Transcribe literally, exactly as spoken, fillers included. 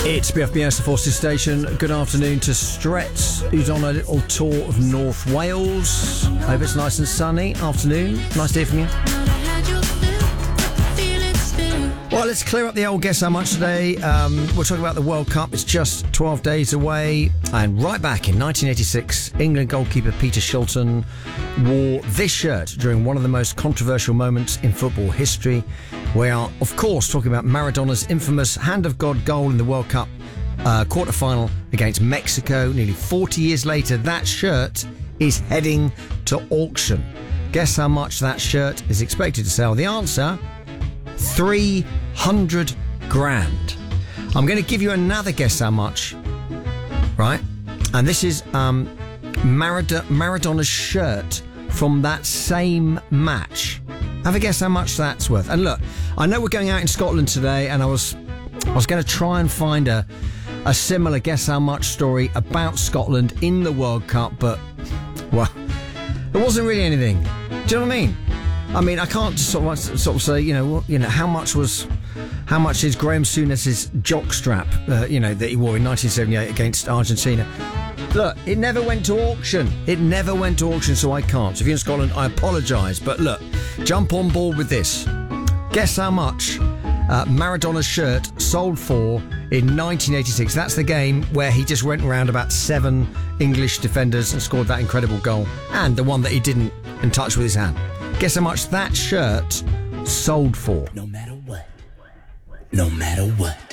It's B F B S, the Forces Station. Good afternoon to Stretz, who's on a little tour of North Wales. Hope it's nice and sunny. Afternoon. Nice to hear from you. Well, let's clear up the old Guess How Much today. Um, we're talking about the World Cup. It's just twelve days away. And right back in nineteen eighty-six, England goalkeeper Peter Shilton wore this shirt during one of the most controversial moments in football history. We are, of course, talking about Maradona's infamous Hand of God goal in the World Cup uh, quarter-final against Mexico. Nearly forty years later, that shirt is heading to auction. Guess how much that shirt is expected to sell? The answer, three hundred grand. I'm going to give you another guess how much, right? And this is um, Marad- Maradona's shirt from that same match. Have a guess how much that's worth. And look, I know we're going out in Scotland today, and I was I was going to try and find a a similar guess how much story about Scotland in the World Cup, but well, there wasn't really anything. Do you know what I mean? I mean, I can't just sort of sort of say, you know, you know, how much was, how much is Graham Souness's jockstrap, uh, you know, that he wore in nineteen seventy-eight against Argentina. Look, it never went to auction. It never went to auction, so I can't. So if you're in Scotland, I apologise. But look, jump on board with this. Guess how much uh, Maradona's shirt sold for in nineteen eighty-six. That's the game where he just went around about seven English defenders and scored that incredible goal. And the one that he didn't and touched with his hand. Guess how much that shirt sold for? No matter what. No matter what.